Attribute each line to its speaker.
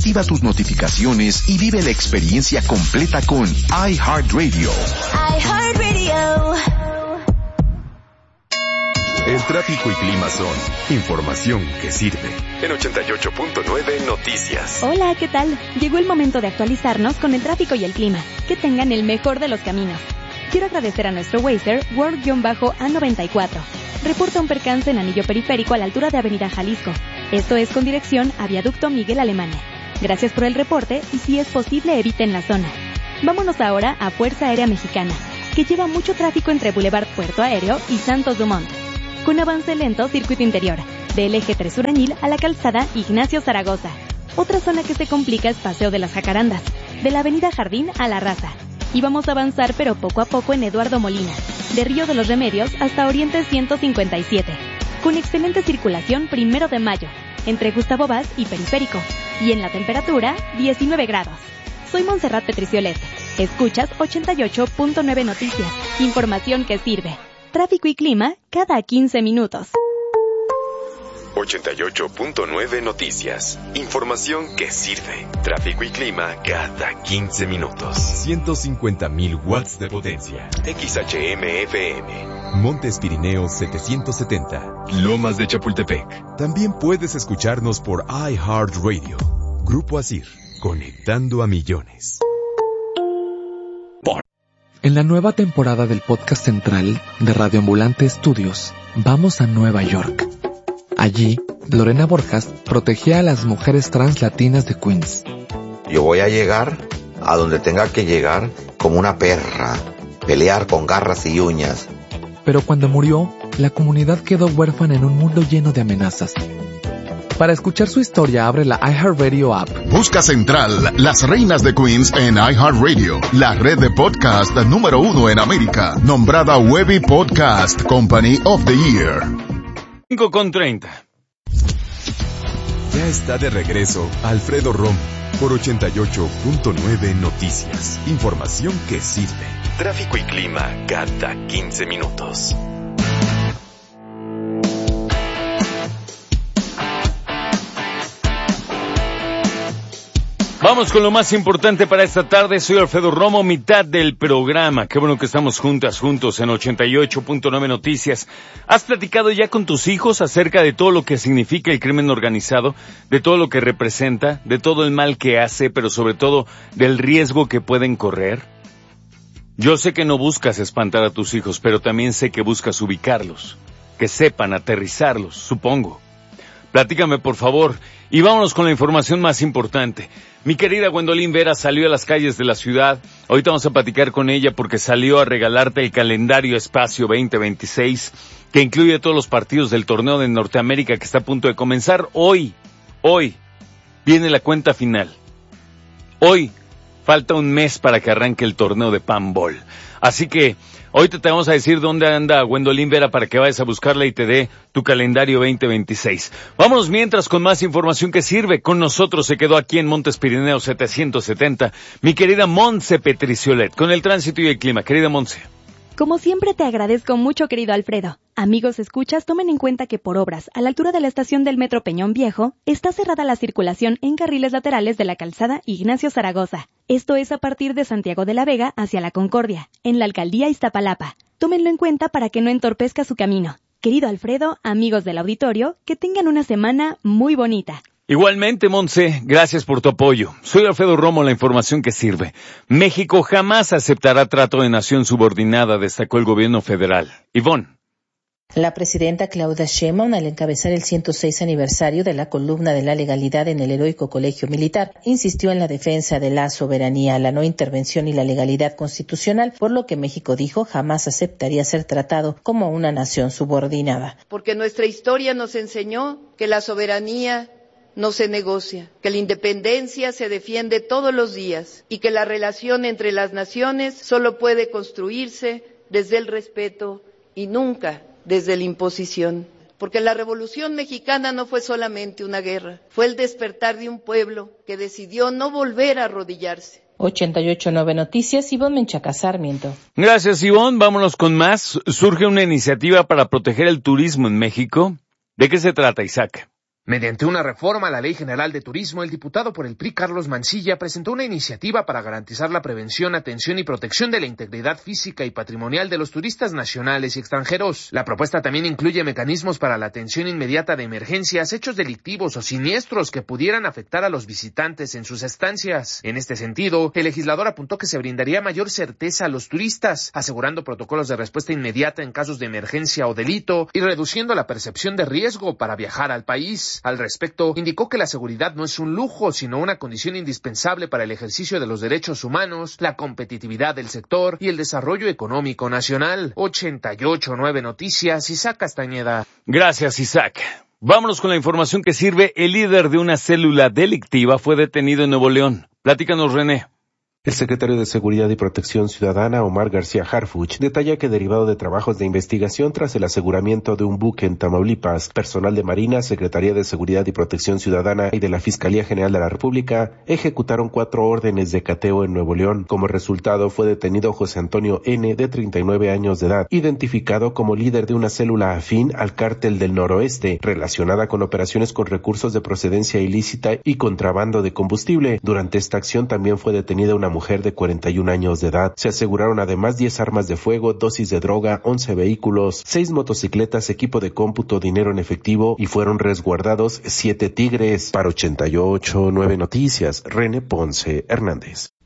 Speaker 1: Activa tus notificaciones y vive la experiencia completa con iHeartRadio.
Speaker 2: iHeartRadio.
Speaker 3: El tráfico y clima son información que sirve. En 88.9 Noticias.
Speaker 4: Hola, ¿qué tal? Llegó el momento de actualizarnos con el tráfico y el clima. Que tengan el mejor de los caminos. Quiero agradecer a nuestro Wazer, World-A94. Reporta un percance en anillo periférico a la altura de Avenida Jalisco. Esto es con dirección a Viaducto Miguel Alemania. Gracias por el reporte y si es posible eviten la zona. Vámonos ahora a Fuerza Aérea Mexicana, que lleva mucho tráfico entre Boulevard Puerto Aéreo y Santos Dumont. Con avance lento, circuito interior, del eje 3 Sur Anil a la calzada Ignacio Zaragoza. Otra zona que se complica es Paseo de las Jacarandas, de la avenida Jardín a La Raza. Y vamos a avanzar pero poco a poco en Eduardo Molina, de Río de los Remedios hasta Oriente 157. Con excelente circulación 1 de mayo, entre Gustavo Vaz y Periférico. Y en la temperatura, 19 grados. Soy Montserrat Petriciolet. Escuchas 88.9 Noticias. Información que sirve. Tráfico y clima cada 15 minutos.
Speaker 3: 88.9 Noticias. Información que sirve. Tráfico y clima cada 15 minutos. 150.000 watts de potencia. XHM-FM. Montes Pirineos 770. Lomas de Chapultepec. También puedes escucharnos por iHeartRadio. Grupo Asir. Conectando a millones.
Speaker 5: En la nueva temporada del podcast central de Radio Ambulante Studios, vamos a Nueva York. Allí, Lorena Borjas protegía a las mujeres trans latinas de Queens.
Speaker 6: Yo voy a llegar a donde tenga que llegar como una perra, pelear con garras y uñas.
Speaker 5: Pero cuando murió, la comunidad quedó huérfana en un mundo lleno de amenazas. Para escuchar su historia, abre la iHeartRadio app.
Speaker 1: Busca Central, las reinas de Queens en iHeartRadio, la red de podcast número 1 en América, nombrada Webby Podcast Company of the Year.
Speaker 7: 5:30.
Speaker 3: Ya está de regreso Alfredo Romo por 88.9 Noticias. Información que sirve. Tráfico y clima cada 15 minutos.
Speaker 7: Vamos con lo más importante para esta tarde. Soy Alfredo Romo, mitad del programa. Qué bueno que estamos juntos en 88.9 Noticias. ¿Has platicado ya con tus hijos acerca de todo lo que significa el crimen organizado, de todo lo que representa, de todo el mal que hace, pero sobre todo del riesgo que pueden correr? Yo sé que no buscas espantar a tus hijos, pero también sé que buscas ubicarlos, que sepan aterrizarlos, supongo. Platícame, por favor, y vámonos con la información más importante. Mi querida Gwendolyn Vera salió a las calles de la ciudad. Ahorita vamos a platicar con ella porque salió a regalarte el calendario Espacio 2026, que incluye todos los partidos del torneo de Norteamérica que está a punto de comenzar. Hoy viene la cuenta final. Hoy falta un mes para que arranque el torneo de Panball. Así que hoy te vamos a decir dónde anda Gwendolyn Vera para que vayas a buscarla y te dé tu calendario 2026. Vámonos mientras con más información que sirve. Con nosotros se quedó aquí en Montes Pirineos 770 mi querida Montse Petriciolet con el tránsito y el clima. Querida Montse.
Speaker 4: Como siempre te agradezco mucho, querido Alfredo. Amigos escuchas, tomen en cuenta que por obras a la altura de la estación del Metro Peñón Viejo está cerrada la circulación en carriles laterales de la calzada Ignacio Zaragoza. Esto es a partir de Santiago de la Vega hacia La Concordia, en la alcaldía Iztapalapa. Tómenlo en cuenta para que no entorpezca su camino. Querido Alfredo, amigos del auditorio, que tengan una semana muy bonita.
Speaker 7: Igualmente, Montse, gracias por tu apoyo. Soy Alfredo Romo, la información que sirve. México jamás aceptará trato de nación subordinada, destacó el gobierno federal. Ivonne.
Speaker 8: La presidenta Claudia Sheinbaum, al encabezar el 106 aniversario de la columna de la legalidad en el heroico colegio militar, insistió en la defensa de la soberanía, la no intervención y la legalidad constitucional, por lo que México dijo jamás aceptaría ser tratado como una nación subordinada.
Speaker 9: Porque nuestra historia nos enseñó que la soberanía no se negocia, que la independencia se defiende todos los días y que la relación entre las naciones solo puede construirse desde el respeto y nunca desde la imposición. Porque la Revolución Mexicana no fue solamente una guerra, fue el despertar de un pueblo que decidió no volver a arrodillarse.
Speaker 8: 88.9 Noticias, Ivonne Menchaca Sarmiento.
Speaker 7: Gracias, Ivonne. Vámonos con más. Surge una iniciativa para proteger el turismo en México. ¿De qué se trata, Isaac?
Speaker 10: Mediante una reforma a la Ley General de Turismo, el diputado por el PRI Carlos Mancilla presentó una iniciativa para garantizar la prevención, atención y protección de la integridad física y patrimonial de los turistas nacionales y extranjeros. La propuesta también incluye mecanismos para la atención inmediata de emergencias, hechos delictivos o siniestros que pudieran afectar a los visitantes en sus estancias. En este sentido, el legislador apuntó que se brindaría mayor certeza a los turistas, asegurando protocolos de respuesta inmediata en casos de emergencia o delito y reduciendo la percepción de riesgo para viajar al país. Al respecto, indicó que la seguridad no es un lujo, sino una condición indispensable para el ejercicio de los derechos humanos, la competitividad del sector y el desarrollo económico nacional. 88.9 Noticias, Isaac Castañeda.
Speaker 7: Gracias, Isaac. Vámonos con la información que sirve. El líder de una célula delictiva fue detenido en Nuevo León. Platícanos, René.
Speaker 11: El secretario de Seguridad y Protección Ciudadana, Omar García Harfuch, detalla que derivado de trabajos de investigación tras el aseguramiento de un buque en Tamaulipas, personal de Marina, Secretaría de Seguridad y Protección Ciudadana y de la Fiscalía General de la República ejecutaron 4 órdenes de cateo en Nuevo León. Como resultado, fue detenido José Antonio N., de 39 años de edad, identificado como líder de una célula afín al Cártel del Noroeste, relacionada con operaciones con recursos de procedencia ilícita y contrabando de combustible. Durante esta acción también fue detenida una mujer de 41 años de edad. Se aseguraron además 10 armas de fuego, dosis de droga, 11 vehículos, 6 motocicletas, equipo de cómputo, dinero en efectivo y fueron resguardados 7 tigres. Para 88.9 Noticias, René Ponce Hernández.